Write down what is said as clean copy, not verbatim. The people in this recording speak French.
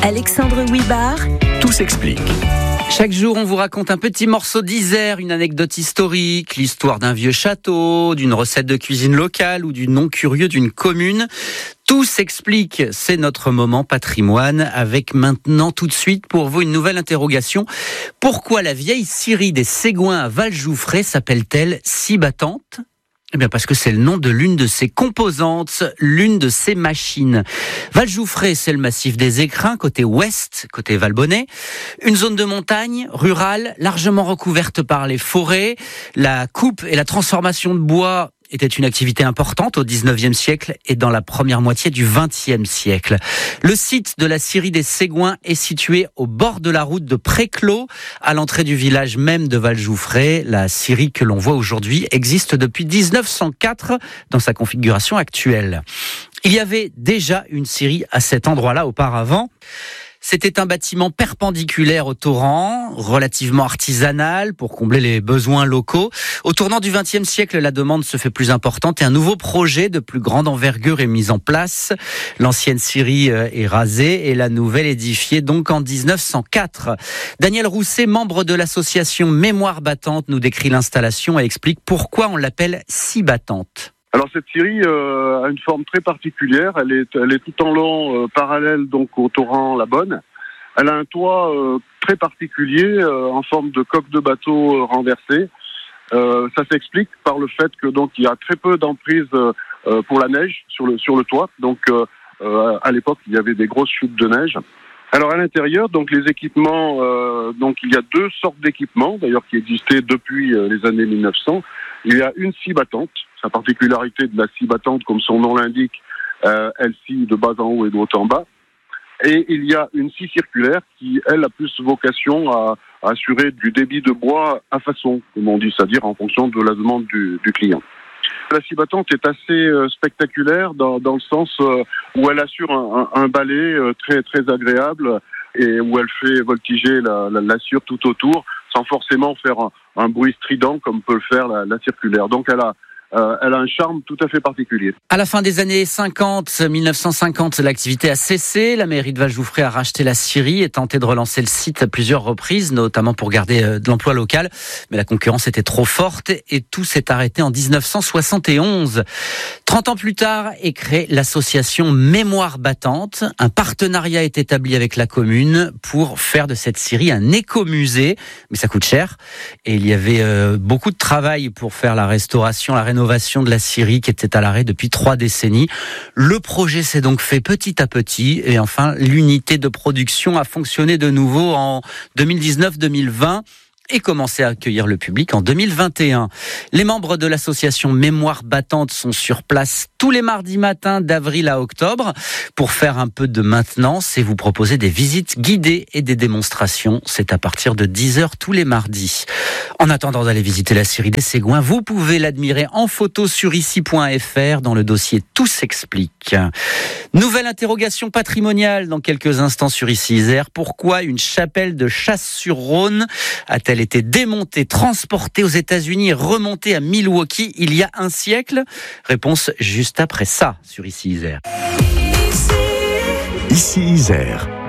Alexandre Huybard. Tout s'explique. Chaque jour, on vous raconte un petit morceau d'Isère, une anecdote historique, l'histoire d'un vieux château, d'une recette de cuisine locale ou du nom curieux d'une commune. Tout s'explique, c'est notre moment patrimoine, avec maintenant tout de suite pour vous une nouvelle interrogation. Pourquoi la vieille scierie des Ségouins à Valjouffré s'appelle-t-elle Scie Battante ? Eh bien parce que c'est le nom de l'une de ses composantes, l'une de ses machines. Valjouffré, c'est le massif des Écrins, côté ouest, côté Valbonnet. Une zone de montagne, rurale, largement recouverte par les forêts. La coupe et la transformation de bois était une activité importante au 19e siècle et dans la première moitié du 20e siècle. Le site de la scierie des Ségouins est situé au bord de la route de Préclos, à l'entrée du village même de Valjouffré. La scierie que l'on voit aujourd'hui existe depuis 1904 dans sa configuration actuelle. Il y avait déjà une scierie à cet endroit-là auparavant. C'était un bâtiment perpendiculaire au torrent, relativement artisanal pour combler les besoins locaux. Au tournant du XXe siècle, la demande se fait plus importante et un nouveau projet de plus grande envergure est mis en place. L'ancienne scierie est rasée et la nouvelle édifiée donc en 1904. Daniel Rousset, membre de l'association Mémoire Battante, nous décrit l'installation et explique pourquoi on l'appelle Scie Battante. Alors cette scierie a une forme très particulière. Elle est tout en long parallèle donc au torrent La Bonne. Elle a un toit très particulier en forme de coque de bateau renversée. Ça s'explique par le fait que donc il y a très peu d'emprise pour la neige sur le toit. Donc à l'époque il y avait des grosses chutes de neige. Alors à l'intérieur, donc les équipements, donc il y a deux sortes d'équipements d'ailleurs qui existaient depuis les années 1900. Il y a une scie battante. Sa particularité de la scie battante, comme son nom l'indique, elle scie de bas en haut et de haut en bas. Et il y a une scie circulaire qui, elle, a plus vocation à assurer du débit de bois à façon, comme on dit, c'est-à-dire en fonction de la demande du client. La scie battante est assez spectaculaire dans le sens où elle assure un balai très très agréable et où elle fait voltiger la sciure tout autour sans forcément faire un bruit strident comme peut le faire la circulaire. Donc elle a un charme tout à fait particulier. À la fin des années 1950, l'activité a cessé. La mairie de Valjouffré a racheté la scierie et tenté de relancer le site à plusieurs reprises, notamment pour garder de l'emploi local. Mais la concurrence était trop forte et tout s'est arrêté en 1971. 30 ans plus tard est créée l'association Mémoire Battante. Un partenariat est établi avec la commune pour faire de cette scierie un écomusée. Mais ça coûte cher. Et il y avait beaucoup de travail pour faire la restauration, la rénovation de la scierie qui était à l'arrêt depuis 3 décennies. Le projet s'est donc fait petit à petit et enfin l'unité de production a fonctionné de nouveau en 2019-2020 et commencé à accueillir le public en 2021. Les membres de l'association Mémoire Battante sont sur place tous les mardis matins d'avril à octobre pour faire un peu de maintenance et vous proposer des visites guidées et des démonstrations. C'est à partir de 10h tous les mardis. En attendant d'aller visiter la scierie des Ségouins, vous pouvez l'admirer en photo sur ici.fr dans le dossier Tout s'explique. Nouvelle interrogation patrimoniale dans quelques instants sur Ici Isère. Pourquoi une chapelle de Chasse-sur-Rhône a-t-elle été démontée, transportée aux États-Unis et remontée à Milwaukee il y a un siècle ? Réponse juste après ça sur Ici Isère. Ici Isère.